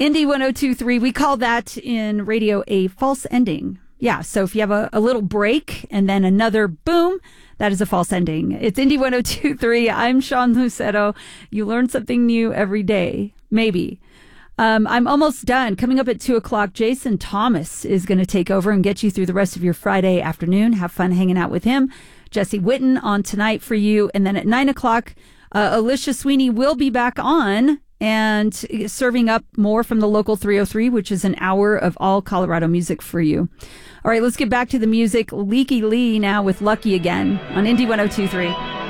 Indie 102.3, we call that in radio a false ending. Yeah, so if you have a little break and then another boom, that is a false ending. It's Indie 102.3. I'm Sean Lucetto. You learn something new every day. Maybe. I'm almost done. Coming up at 2 o'clock, Jason Thomas is going to take over and get you through the rest of your Friday afternoon. Have fun hanging out with him. Jesse Witten on tonight for you. And then at 9 o'clock, Alicia Sweeney will be back on and serving up more from the Local 303, which is an hour of all Colorado music for you. All right, let's get back to the music. Leaky Lee now with Lucky Again on Indie 102.3.